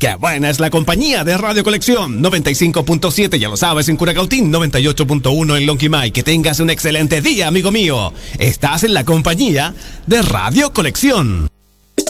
Qué buena es la compañía de Radio Colección 95.7, ya lo sabes, en Curacautín, 98.1 en Lonquimay. Que tengas un excelente día, amigo mío. Estás en la compañía de Radio Colección.